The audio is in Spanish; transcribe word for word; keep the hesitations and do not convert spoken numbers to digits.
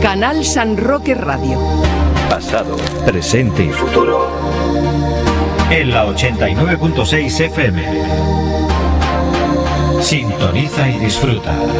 Canal San Roque Radio. Pasado, presente y futuro. En la ochenta y nueve punto seis F M. Sintoniza y disfruta.